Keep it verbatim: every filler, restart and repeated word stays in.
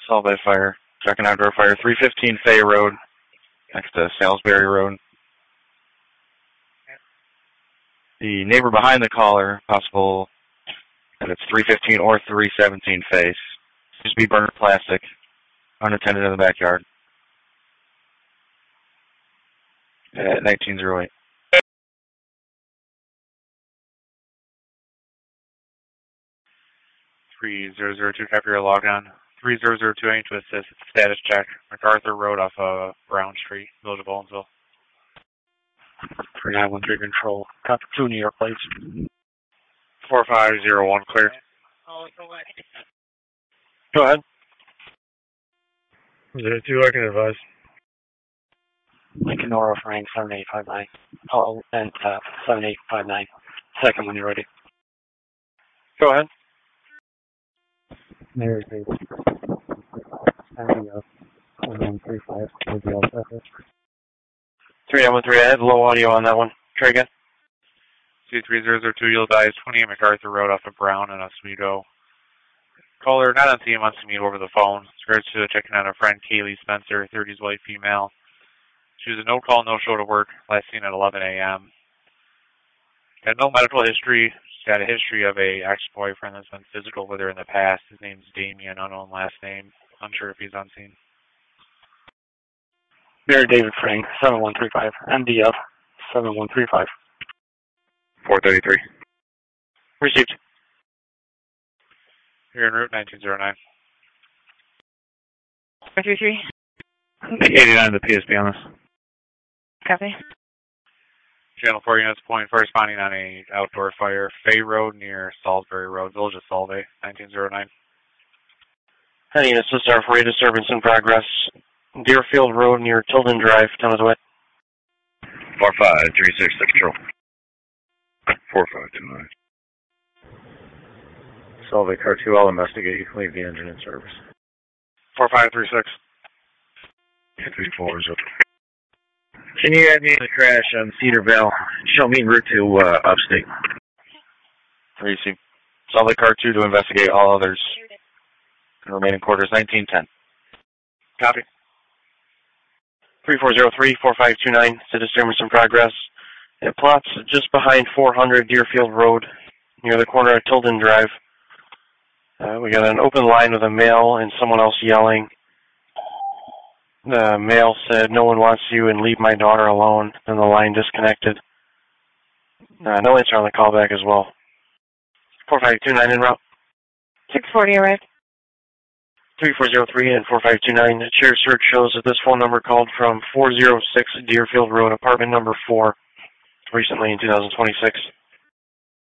Solved by fire. Second outdoor fire, three fifteen Fay Road, next to Salisbury Road. The neighbor behind the caller, possible that it's three fifteen or three seventeen Fay. Seems to be burnt plastic, unattended in the backyard. At nineteen oh eight. three zero zero two, copy your log on. three zero zero two, I need to assist. Status check. MacArthur Road off of Brown Street, Village of Owensville. three nine one three control. Copy two New York plates. four five zero one, clear. Go ahead. zero two, I can advise. Lincoln Nora Frank, seven eight five nine. Oh, and uh, seven eight five nine. Second when you're ready. Go ahead. Mary Grace. one three five. three nine one three, I had low audio on that one. Try again. C three zero zero two, you'll die is twenty MacArthur Road off of Brown and Oswego. Caller not on scene, wants to meet over the phone. It's regards to checking on a friend, Kaylee Spencer, thirties white female. She was a no call, no show to work, last seen at eleven a m Had no medical history. She's got a history of a ex-boyfriend that's been physical with her in the past. His name's Damien, unknown last name. Unsure if he's on scene. Mary David Frank, seven one three five. M D F, seven one three five. four thirty-three. Received. You're en route, nineteen oh nine. four three three. eighty-nine to the P S P on this. Copy. Channel four units point corresponding on a outdoor fire, Fay Road near Salisbury Road, Village of Solvay, nineteen oh nine. Heading assist our for disturbance in progress. Deerfield Road near Tilden Drive, Towns Wet. four five three six six control. four five two nine. Solvay Car two, I'll investigate. You can leave the engine in service. four five three six. three four is up. Can you add me in the crash on Cedarville? Show me en route to uh, upstate. Receive. Solvay Car two to investigate all others. And remaining quarters, nineteen ten. Copy. three four zero three, four five two nine, to disturbance in progress. It plots just behind four hundred Deerfield Road, near the corner of Tilden Drive. Uh, we got an open line with a male and someone else yelling. The male said, "No one wants you and leave my daughter alone." Then the line disconnected. Uh, no answer on the callback as well. four five two nine en route. six forty arrived. three four zero three and four five two nine. The chair search shows that this phone number called from four oh six Deerfield Road, apartment number four, recently in two thousand twenty-six.